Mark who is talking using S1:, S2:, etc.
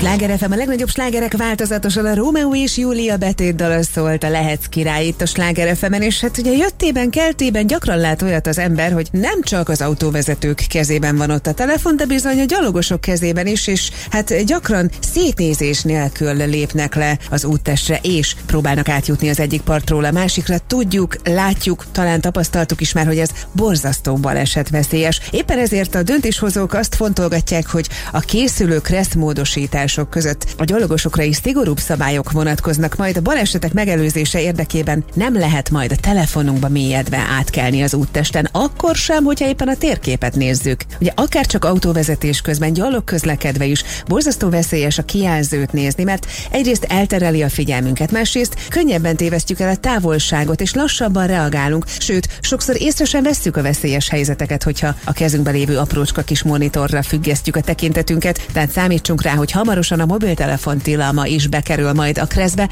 S1: Sláger FM, a legnagyobb slágerek változatosan a Rómeó és Júlia betétdala szólt, a Lehetsz király itt a Sláger FM-en, és hát ugye jöttében, keltében gyakran lát olyat az ember, hogy nem csak az autóvezetők kezében van ott a telefon, de bizony a gyalogosok kezében is, és hát gyakran szétnézés nélkül lépnek le az úttestre, és próbálnak átjutni az egyik partról a másikra. Tudjuk, látjuk, talán tapasztaltuk is már, hogy ez borzasztó balesetveszélyes. Éppen ezért a döntéshozók azt fontolgatják, hogy a készülő kresszmódosítások között a gyalogosokra is szigorúbb szabályok vonatkoznak, majd a balesetek megelőzése érdekében nem lehet majd a telefonunkba mélyedve átkelni az úttesten, akkor sem, hogyha éppen a térképet nézzük. Ugye akár csak autóvezetés közben, gyalogközlekedve is borzasztó veszélyes a kijelzőt nézni, mert egyrészt eltereli a figyelmünket, másrészt könnyebben tévesztjük el a távolságot, és lassabban reagálunk, sőt, sokszor észre sem vesszük a veszélyes helyzeteket, hogyha a kezünkbe lévő aprócska kis monitorra függesztjük a tekintetünket, tehát számítsunk rá, hogy hamarosan a mobiltelefon tilalma is bekerül majd a kresszbe,